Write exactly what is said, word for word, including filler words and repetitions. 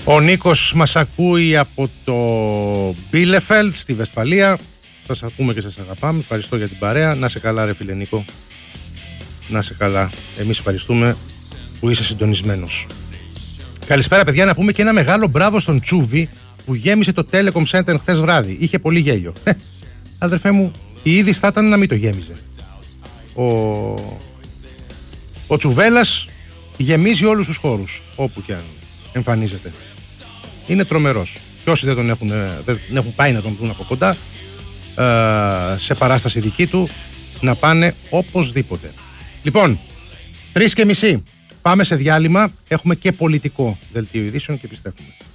Ο Νίκος μας ακούει από το Μπίλεφελτ στη Βεσφαλία. Σας ακούμε και σας αγαπάμε. Ευχαριστώ για την παρέα. Να σε καλά ρε φίλε Νίκο. Να σε καλά. Εμείς ευχαριστούμε που είσαι συντονισμένος. Καλησπέρα παιδιά, να πούμε και ένα μεγάλο μπράβο στον Τσούβι που γέμισε το Telecom Center χθες βράδυ. Είχε πολύ γέλιο. Ε, αδερφέ μου, η είδηση θα ήταν να μην το γέμιζε. Ο, ο Τσουβέλας γεμίζει όλους τους χώρους, όπου και αν εμφανίζεται. Είναι τρομερός. Και όσοι δεν τον έχουν, δεν έχουν πάει να τον δουν από κοντά, ε, σε παράσταση δική του, να πάνε οπωσδήποτε. Λοιπόν, τρεις και μισή. Πάμε σε διάλειμμα. Έχουμε και πολιτικό δελτίο ειδήσεων και επιστρέφουμε.